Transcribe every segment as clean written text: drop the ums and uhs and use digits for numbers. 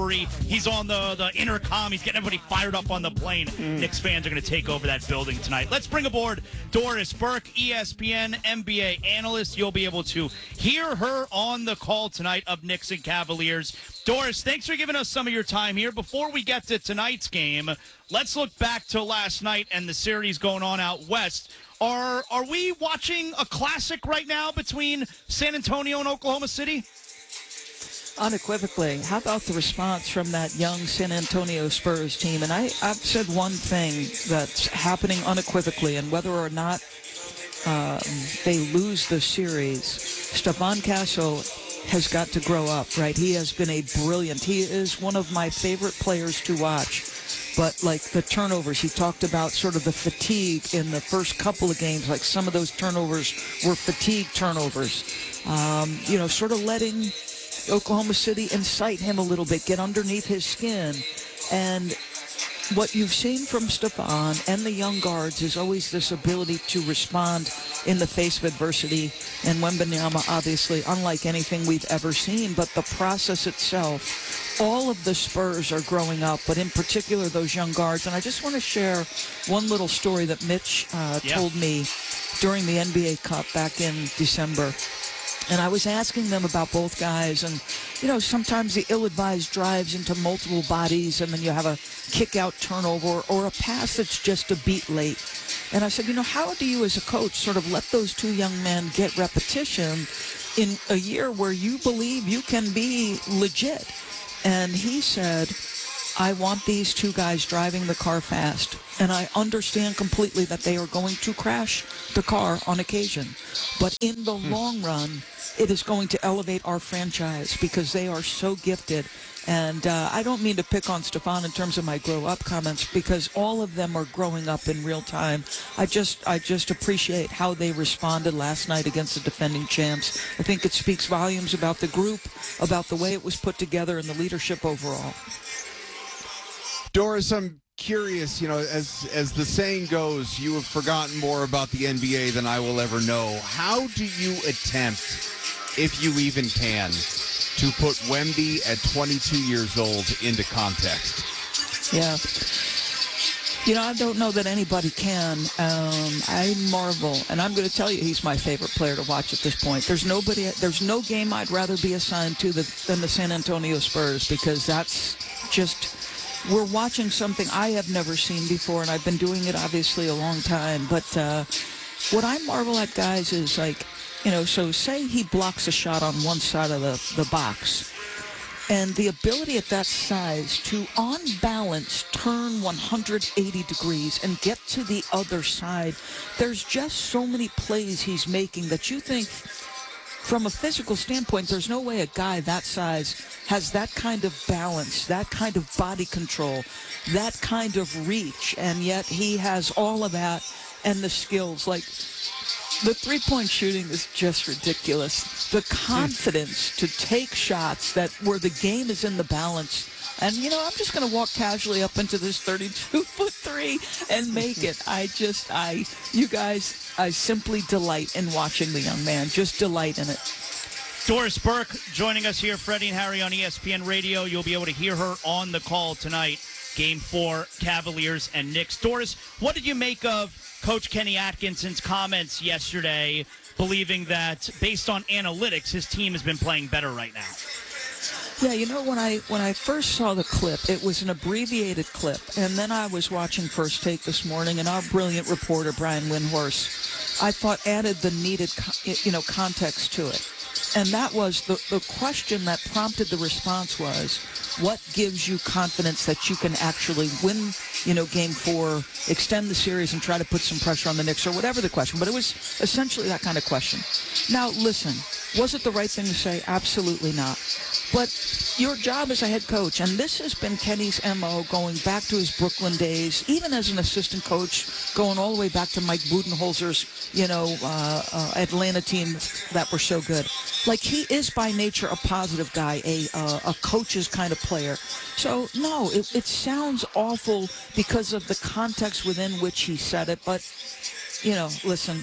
Story. He's on the intercom. He's getting everybody fired up on the plane. Knicks fans are going to take over that building tonight. Let's bring aboard Doris Burke, ESPN NBA analyst. You'll be able to hear her on the call tonight of Knicks and Cavaliers. Doris, thanks for giving us some of your time here. Before we get to tonight's game, let's look back to last night and the series going on out west. Are we watching a classic right now between San Antonio and Oklahoma City? Unequivocally. How about the response from that young San Antonio Spurs team? And I've said one thing that's happening unequivocally, and whether or not they lose the series, Stephon Castle has got to grow up, right? He has been he is one of my favorite players to watch. But like the turnovers, he talked about sort of the fatigue in the first couple of games, like some of those turnovers were fatigue turnovers. Sort of letting Oklahoma City incite him a little bit, get underneath his skin. And what you've seen from Stephon and the young guards is always this ability to respond in the face of adversity. And Wembanyama, obviously, unlike anything we've ever seen, but the process itself, all of the Spurs are growing up, but in particular those young guards. And I just want to share one little story that Mitch told me during the NBA Cup back in December. And I was asking them about both guys, and, sometimes the ill-advised drives into multiple bodies, and then you have a kick-out turnover or a pass that's just a beat late. And I said, how do you as a coach sort of let those two young men get repetition in a year where you believe you can be legit? And he said, I want these two guys driving the car fast, and I understand completely that they are going to crash the car on occasion. But in the long run, it is going to elevate our franchise because they are so gifted. And I don't mean to pick on Stephon in terms of my grow-up comments, because all of them are growing up in real time. I just appreciate how they responded last night against the defending champs. I think it speaks volumes about the group, about the way it was put together, and the leadership overall. Doris, I'm curious, as the saying goes, you have forgotten more about the NBA than I will ever know. How do you attempt, if you even can, to put Wemby at 22 years old into context? Yeah. I don't know that anybody can. I marvel, and I'm going to tell you he's my favorite player to watch at this point. There's no game I'd rather be assigned to than the San Antonio Spurs, because that's just... We're watching something I have never seen before, and I've been doing it, obviously, a long time. But what I marvel at, guys, is so say he blocks a shot on one side of the box, and the ability at that size to, on balance, turn 180 degrees and get to the other side. There's just so many plays he's making that you think, from a physical standpoint, there's no way a guy that size has that kind of balance, that kind of body control, that kind of reach, and yet he has all of that and the skills. Like, the three-point shooting is just ridiculous. The confidence to take shots where the game is in the balance. And, I'm just going to walk casually up into this 32-foot three and make it. I simply delight in watching the young man. Just delight in it. Doris Burke joining us here, Freddie and Harry on ESPN Radio. You'll be able to hear her on the call tonight. Game 4, Cavaliers and Knicks. Doris, what did you make of Coach Kenny Atkinson's comments yesterday, believing that based on analytics, his team has been playing better right now? Yeah, when I first saw the clip, it was an abbreviated clip, and then I was watching First Take this morning, and our brilliant reporter Brian Windhorst, I thought, added the needed context to it. And that was the question that prompted the response was, what gives you confidence that you can actually win, Game 4, extend the series and try to put some pressure on the Knicks, or whatever the question. But it was essentially that kind of question. Now, listen, was it the right thing to say? Absolutely not. But your job as a head coach, and this has been Kenny's MO going back to his Brooklyn days, even as an assistant coach, going all the way back to Mike Budenholzer's, Atlanta teams that were so good. Like, he is by nature a positive guy, a coach's kind of player. So, no, it sounds awful because of the context within which he said it. But, listen,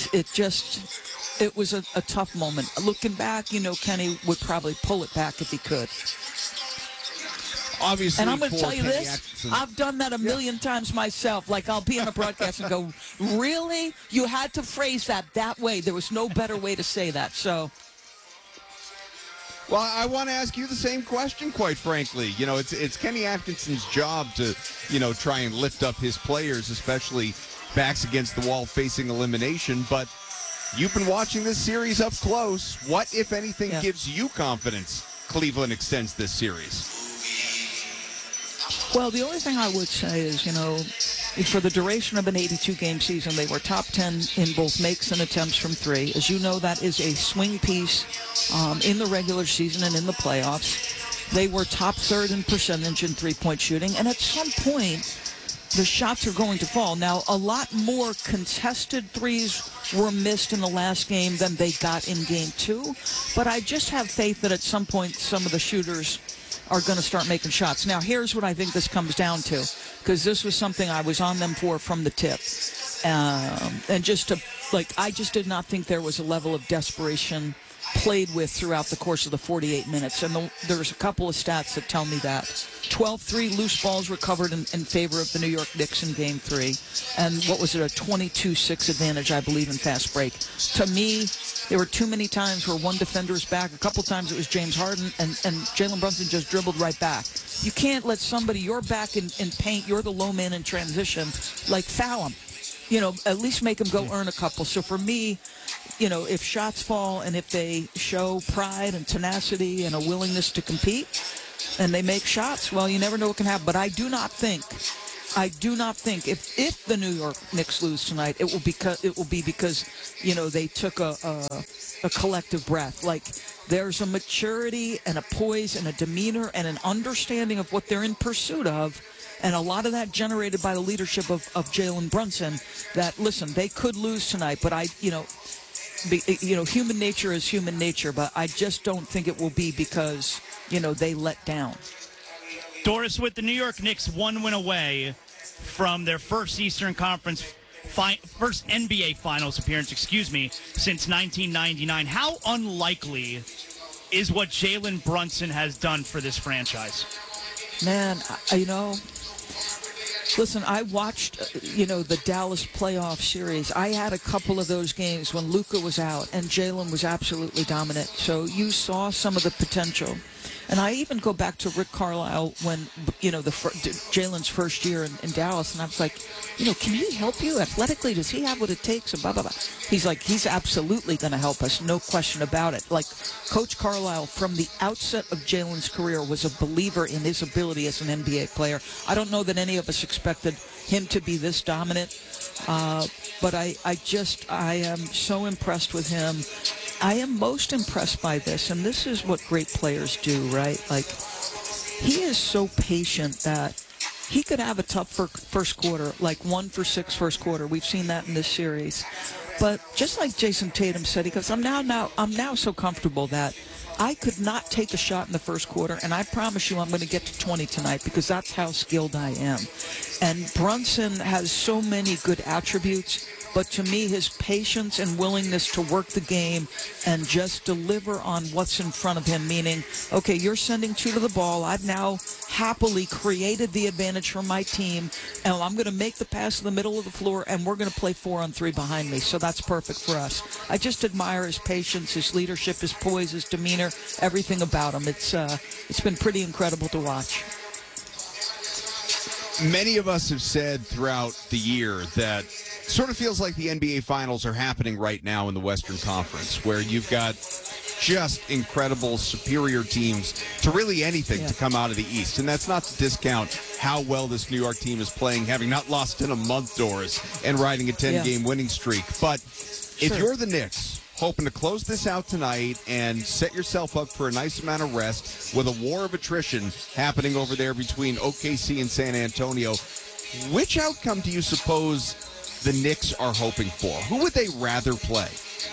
it was a tough moment. Looking back, Kenny would probably pull it back if he could. Obviously, And I'm going to for tell you Kenny this, Atkinson. I've done that a million times myself. Like, I'll be in a broadcast and go, really? You had to phrase that way. There was no better way to say that. So, Well, I want to ask you the same question, quite frankly. You know, it's Kenny Atkinson's job to, try and lift up his players, especially backs against the wall facing elimination. But you've been watching this series up close. What, if anything, gives you confidence Cleveland extends this series? well, the only thing I would say is, for the duration of an 82-game season, they were top 10 in both makes and attempts from three. As you know, that is a swing piece in the regular season and in the playoffs. They were top third in percentage in three-point shooting, and at some point, the shots are going to fall. Now, a lot more contested threes were missed in the last game than they got in game two, but I just have faith that at some point some of the shooters are going to start making shots. Now, here's what I think this comes down to, because this was something I was on them for from the tip. And just to, I just did not think there was a level of desperation played with throughout the course of the 48 minutes. And there's a couple of stats that tell me that. 12-3 loose balls recovered in favor of the New York Knicks in Game 3. And what was it, a 22-6 advantage, I believe, in fast break. To me, there were too many times where one defender's back. A couple times it was James Harden, and Jalen Brunson just dribbled right back. You can't let somebody, you're back in paint, you're the low man in transition, foul him. At least make him go earn a couple. So for me, if shots fall and if they show pride and tenacity and a willingness to compete and they make shots, well, you never know what can happen. But I do not think if the New York Knicks lose tonight, it will be because they took a collective breath. There's a maturity and a poise and a demeanor and an understanding of what they're in pursuit of. And a lot of that generated by the leadership of Jalen Brunson that, listen, they could lose tonight, but human nature is human nature, but I just don't think it will be because, they let down. Doris, with the New York Knicks one win away from their first Eastern Conference, first NBA Finals appearance, since 1999, how unlikely is what Jalen Brunson has done for this franchise? Man, listen, I watched, the Dallas playoff series. I had a couple of those games when Luka was out and Jalen was absolutely dominant. So you saw some of the potential. And I even go back to Rick Carlisle when, Jalen's first year in Dallas, and I was like, can he help you athletically? Does he have what it takes? And blah, blah, blah. He's like, he's absolutely going to help us, no question about it. Coach Carlisle, from the outset of Jalen's career, was a believer in his ability as an NBA player. I don't know that any of us expected him to be this dominant, but I am so impressed with him. I am most impressed by this, and this is what great players do, right? He is so patient that he could have a tough first quarter, 1 for 6 first quarter. We've seen that in this series. But just like Jason Tatum said, he goes, I'm now so comfortable that I could not take a shot in the first quarter, and I promise you I'm going to get to 20 tonight because that's how skilled I am. And Brunson has so many good attributes, but to me, his patience and willingness to work the game and just deliver on what's in front of him, meaning, okay, you're sending two to the ball. I've now happily created the advantage for my team, and I'm going to make the pass in the middle of the floor, and we're going to play 4-on-3 behind me. So that's perfect for us. I just admire his patience, his leadership, his poise, his demeanor, everything about him. It's been pretty incredible to watch. Many of us have said throughout the year that sort of feels like the NBA Finals are happening right now in the Western Conference, where you've got just incredible, superior teams to really anything to come out of the East. And that's not to discount how well this New York team is playing, having not lost in a month, Doris, and riding a 10-game winning streak. But if you're the Knicks, hoping to close this out tonight and set yourself up for a nice amount of rest with a war of attrition happening over there between OKC and San Antonio, which outcome do you suppose the Knicks are hoping for? Who would they rather play?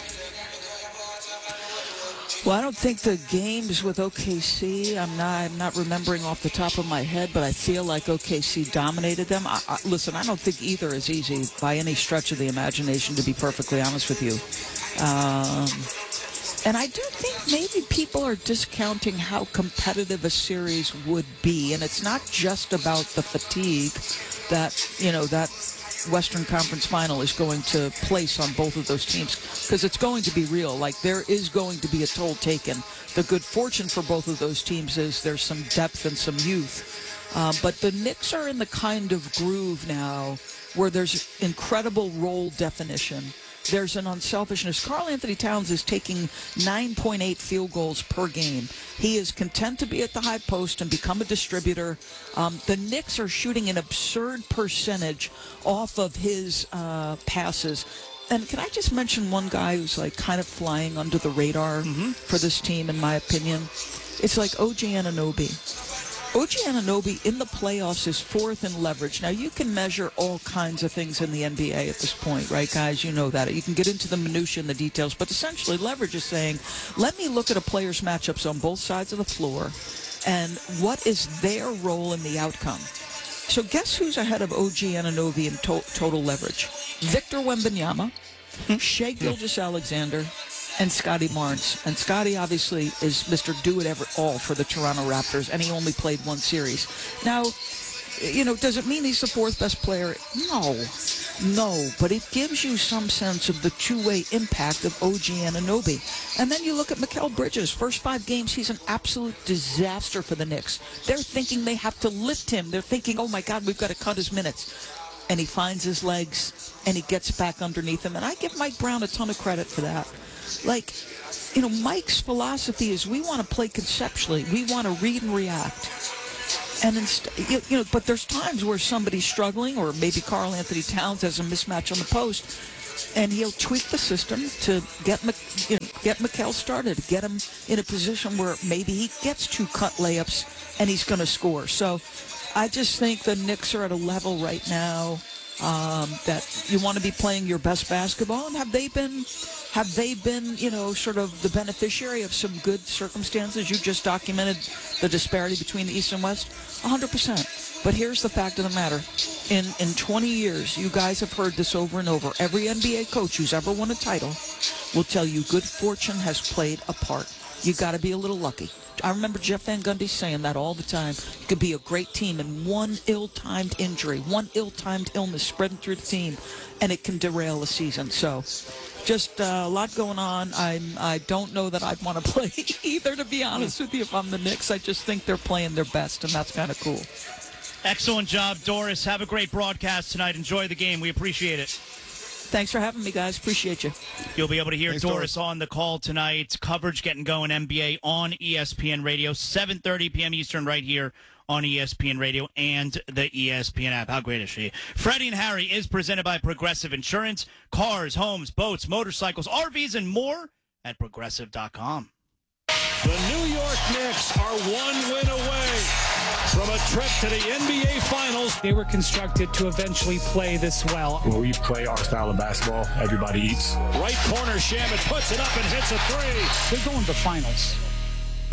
Well, I don't think the games with OKC, I'm not remembering off the top of my head, but I feel like OKC dominated them. Listen, I don't think either is easy by any stretch of the imagination, to be perfectly honest with you. And I do think maybe people are discounting how competitive a series would be. And it's not just about the fatigue that, that Western Conference final is going to place on both of those teams, because it's going to be real. Like, there is going to be a toll taken. The good fortune for both of those teams is there's some depth and some youth. But the Knicks are in the kind of groove now where there's incredible role definition. There's an unselfishness. Karl Anthony Towns is taking 9.8 field goals per game. He is content to be at the high post and become a distributor. The Knicks are shooting an absurd percentage off of his passes. And can I just mention one guy who's like kind of flying under the radar for this team, in my opinion? It's like OG Anunoby. OG Anunoby in the playoffs is fourth in leverage. Now, you can measure all kinds of things in the NBA at this point, right, guys? You know that. You can get into the minutiae and the details, but essentially leverage is saying, let me look at a player's matchups on both sides of the floor and what is their role in the outcome. So guess who's ahead of OG Anunoby in total leverage? Victor Wembanyama, Shai Gilgeous-Alexander, and Scotty Barnes. And Scotty obviously is Mr. Do-It-All for the Toronto Raptors, and he only played one series. Now, does it mean he's the fourth best player? No, but it gives you some sense of the two-way impact of OG Anunoby. And then you look at Mikal Bridges. First 5 games, he's an absolute disaster for the Knicks. They're thinking they have to lift him. They're thinking, oh my God, we've got to cut his minutes. And he finds his legs, and he gets back underneath him. And I give Mike Brown a ton of credit for that. Like, Mike's philosophy is we want to play conceptually. We want to read and react. And but there's times where somebody's struggling, or maybe Karl Anthony Towns has a mismatch on the post, and he'll tweak the system to get Mikal started, get him in a position where maybe he gets 2 cut layups and he's going to score. So I just think the Knicks are at a level right now that you want to be playing your best basketball. And have they been, sort of the beneficiary of some good circumstances? You just documented the disparity between the East and West. 100%. But here's the fact of the matter. In 20 years, you guys have heard this over and over. Every NBA coach who's ever won a title will tell you good fortune has played a part. You got to be a little lucky. I remember Jeff Van Gundy saying that all the time. You could be a great team, and one ill-timed injury, one ill-timed illness spreading through the team, and it can derail a season. So just a lot going on. I don't know that I'd want to play either, to be honest with you, if I'm the Knicks. I just think they're playing their best, and that's kind of cool. Excellent job, Doris. Have a great broadcast tonight. Enjoy the game. We appreciate it. Thanks for having me, guys. Appreciate you. You'll be able to hear Thanks, Doris on the call tonight. Coverage getting going, NBA on ESPN Radio, 7:30 p.m. Eastern, right here on ESPN Radio and the ESPN app. How great is she? Freddie and Harry is presented by Progressive Insurance. Cars, homes, boats, motorcycles, RVs, and more at Progressive.com. The New York Knicks are 1 win away from a trip to the NBA Finals. They were constructed to eventually play this well. When we play our style of basketball, everybody eats. Right corner, Shamet puts it up and hits a 3. They're going to the finals.